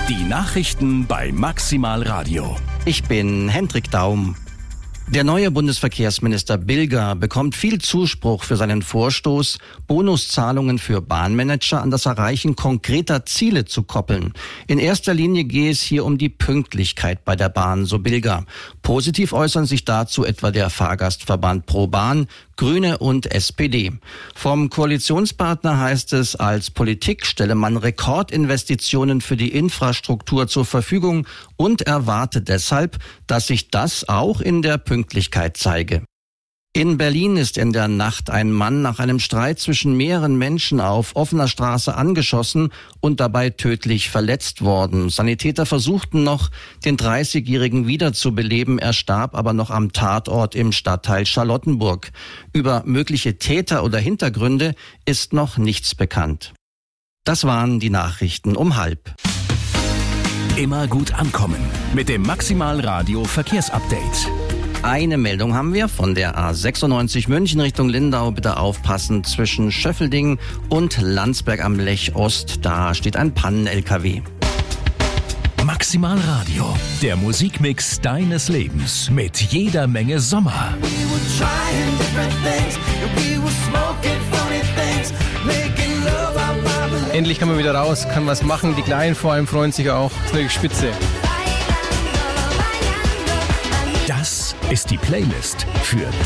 Die Nachrichten bei Maximal Radio. Ich bin Hendrik Daum. Der neue Bundesverkehrsminister Bilger bekommt viel Zuspruch für seinen Vorstoß, Bonuszahlungen für Bahnmanager an das Erreichen konkreter Ziele zu koppeln. In erster Linie gehe es hier um die Pünktlichkeit bei der Bahn, so Bilger. Positiv äußern sich dazu etwa der Fahrgastverband Pro Bahn, Grüne und SPD. Vom Koalitionspartner heißt es, als Politik stelle man Rekordinvestitionen für die Infrastruktur zur Verfügung und erwarte deshalb, dass sich das auch in der Pünktlichkeit zeige. In Berlin ist in der Nacht ein Mann nach einem Streit zwischen mehreren Menschen auf offener Straße angeschossen und dabei tödlich verletzt worden. Sanitäter versuchten noch, den 30-Jährigen wiederzubeleben. Er starb aber noch am Tatort im Stadtteil Charlottenburg. Über mögliche Täter oder Hintergründe ist noch nichts bekannt. Das waren die Nachrichten um 12:30. Immer gut ankommen mit dem Maximal Radio Verkehrsupdate. Eine Meldung haben wir von der A96 München Richtung Lindau. Bitte aufpassen, zwischen Schöffelding und Landsberg am Lech Ost. Da steht ein Pannen-LKW. Maximal Radio, der Musikmix deines Lebens mit jeder Menge Sommer. Endlich kann man wieder raus, kann was machen. Die Kleinen vor allem freuen sich auch. Das ist natürlich spitze. Das ist die Playlist für